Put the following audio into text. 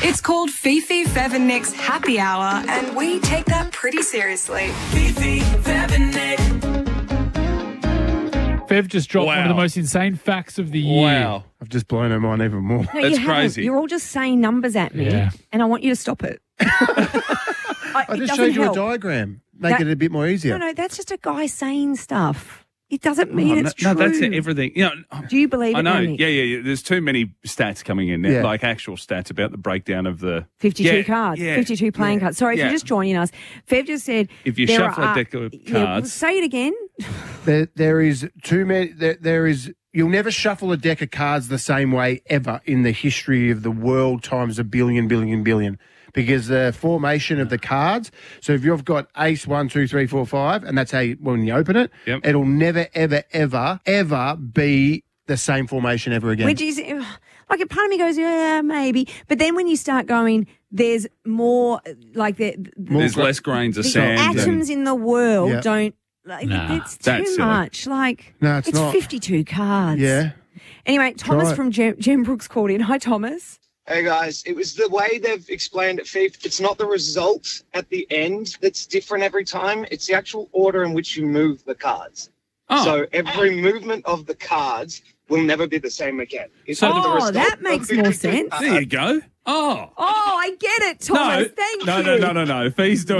It's called Fifi, Fev and Nick's Happy Hour, and we take that pretty seriously. Fifi, Fev and Nick. Fev just dropped one of the most insane facts of the year. Wow. I've just blown her mind even more. No, That's you haven't. crazy. You're all just saying numbers at me, and I want you to stop it. I just showed you a diagram. Make it a bit more easier. No, that's just a guy saying stuff. It doesn't mean it's true. No, that's everything. Do you believe I it, know. Nick? Yeah. There's too many stats coming in now, like actual stats about the breakdown of the 52 cards, 52 playing cards. Sorry, if you're just joining us. Fev just said if you shuffle a deck of cards. Say it again. There is too many. There is. You'll never shuffle a deck of cards the same way ever in the history of the world times a billion. Because the formation of the cards, so if you've got ace 1, 2, 3, 4, 5, and that's how when you open it, it'll never, ever be the same formation ever again. Which is, like, a part of me goes, yeah, maybe. But then when you start going, there's more, like, there's less grains of the sand. atoms in the world don't, like, it's too silly. much. Like, no, it's not. 52 cards. Yeah. Anyway, Thomas from Gem Brooks called in. Hi, Thomas. Hey guys, it was the way they've explained it, Fief. It's not the result at the end that's different every time. It's the actual order in which you move the cards. Oh. So every movement of the cards will never be the same again. It's not the result that makes more sense. There you go. Oh. Oh, I get it, Thomas. Thank you. No. Fee's doing